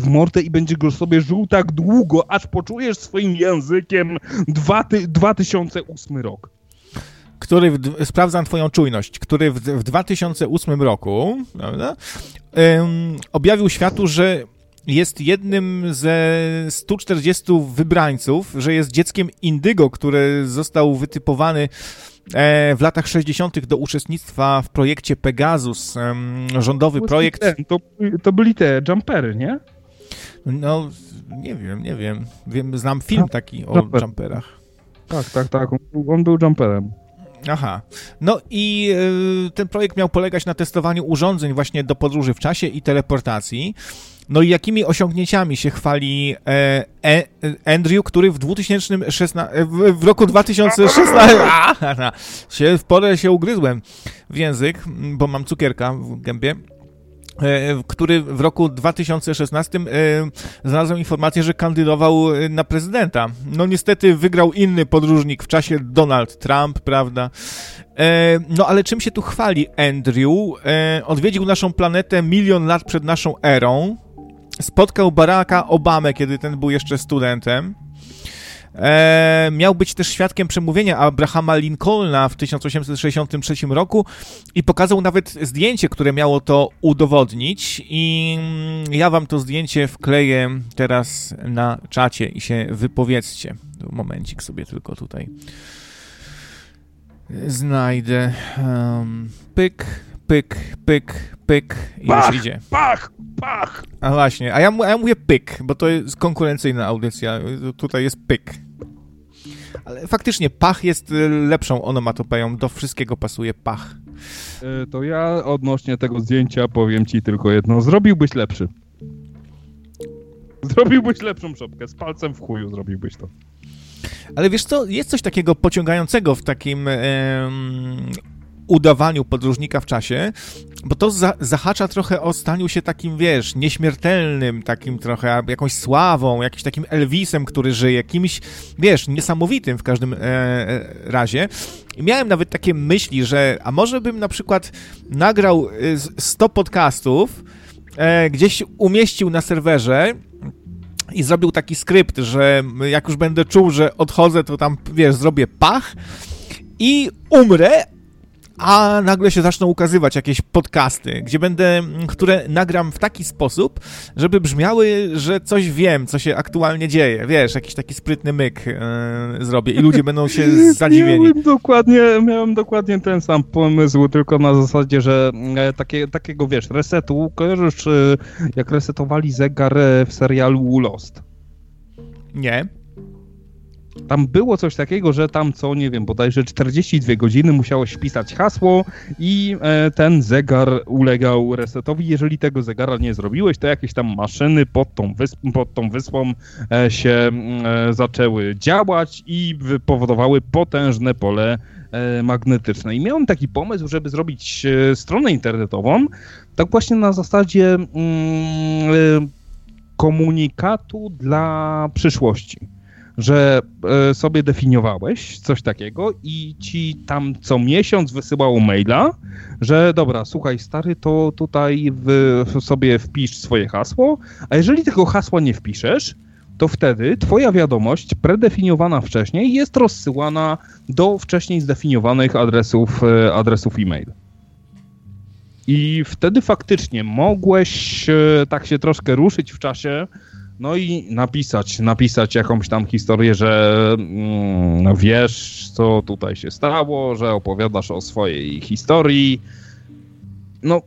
w mordę i będzie go sobie żył tak długo, aż poczujesz swoim językiem 2008 rok. Sprawdzam twoją czujność, który w 2008 roku, prawda, objawił światu, że jest jednym ze 140 wybrańców, że jest dzieckiem indygo, który został wytypowany w latach 60. do uczestnictwa w projekcie Pegasus, rządowy projekt. To byli te jumpery, nie? No, nie wiem. Znam film taki o jumperach. Tak. On był jumperem. Aha. No i ten projekt miał polegać na testowaniu urządzeń właśnie do podróży w czasie i teleportacji. No i jakimi osiągnięciami się chwali Andrew, który w roku 2016 w porę się ugryzłem w język, bo mam cukierka w gębie, który w roku 2016 znalazłem informację, że kandydował na prezydenta. No niestety wygrał inny podróżnik w czasie, Donald Trump, prawda? No ale czym się tu chwali Andrew? Odwiedził naszą planetę 1 000 000 lat przed naszą erą. Spotkał Baracka Obamę, kiedy ten był jeszcze studentem. Miał być też świadkiem przemówienia Abrahama Lincolna w 1863 roku i pokazał nawet zdjęcie, które miało to udowodnić, i ja wam to zdjęcie wkleję teraz na czacie i się wypowiedzcie. Momencik sobie tylko tutaj znajdę. Pyk i już idzie. Pach! A właśnie, a ja mówię pyk, bo to jest konkurencyjna audycja. Tutaj jest pyk. Ale faktycznie pach jest lepszą onomatopeją. Do wszystkiego pasuje pach. To ja odnośnie tego zdjęcia powiem ci tylko jedno. Zrobiłbyś lepszy. Zrobiłbyś lepszą szopkę. Z palcem w chuju zrobiłbyś to. Ale wiesz co, jest coś takiego pociągającego w takim udawaniu podróżnika w czasie, bo to zahacza trochę o staniu się takim, wiesz, nieśmiertelnym, takim trochę jakąś sławą, jakimś takim Elvisem, który żyje, kimś, wiesz, niesamowitym w każdym razie. I miałem nawet takie myśli, że a może bym na przykład nagrał 100 podcastów, gdzieś umieścił na serwerze i zrobił taki skrypt, że jak już będę czuł, że odchodzę, to tam, wiesz, zrobię pach i umrę, a nagle się zaczną ukazywać jakieś podcasty, które nagram w taki sposób, żeby brzmiały, że coś wiem, co się aktualnie dzieje. Wiesz, jakiś taki sprytny myk zrobię i ludzie będą się zadziwieni. Miałem dokładnie ten sam pomysł, tylko na zasadzie, że takiego, wiesz, resetu, kojarzysz, jak resetowali zegar w serialu Lost? Nie. Tam było coś takiego, że tam co, nie wiem, bodajże 42 godziny musiałeś wpisać hasło i ten zegar ulegał resetowi. Jeżeli tego zegara nie zrobiłeś, to jakieś tam maszyny pod tą wyspą się zaczęły działać i powodowały potężne pole magnetyczne. I miałem taki pomysł, żeby zrobić stronę internetową, tak właśnie na zasadzie komunikatu dla przyszłości. Że sobie definiowałeś coś takiego i ci tam co miesiąc wysyłało maila, że dobra, słuchaj stary, to tutaj sobie wpisz swoje hasło, a jeżeli tego hasła nie wpiszesz, to wtedy twoja wiadomość predefiniowana wcześniej jest rozsyłana do wcześniej zdefiniowanych adresów e-mail. I wtedy faktycznie mogłeś tak się troszkę ruszyć w czasie, no i napisać jakąś tam historię, że wiesz, co tutaj się stało, że opowiadasz o swojej historii. No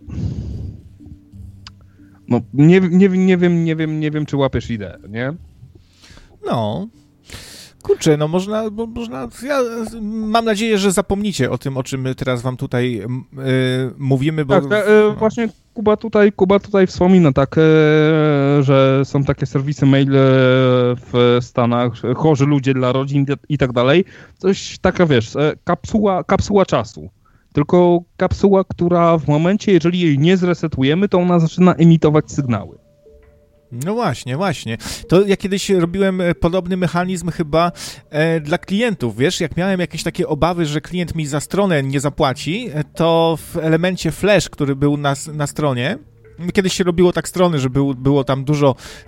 nie wiem, czy łapiesz ideę, nie? No. Kurczę, no można, ja mam nadzieję, że zapomnicie o tym, o czym teraz wam tutaj mówimy, bo... Tak, właśnie Kuba tutaj wspomina, tak, że są takie serwisy mail w Stanach, chorzy ludzie dla rodzin i tak dalej. Coś taka, wiesz, kapsuła czasu. Tylko kapsuła, która w momencie, jeżeli jej nie zresetujemy, to ona zaczyna emitować sygnały. No właśnie. To ja kiedyś robiłem podobny mechanizm chyba dla klientów, wiesz, jak miałem jakieś takie obawy, że klient mi za stronę nie zapłaci, to w elemencie flash, który był na stronie, kiedyś się robiło tak strony, że było tam dużo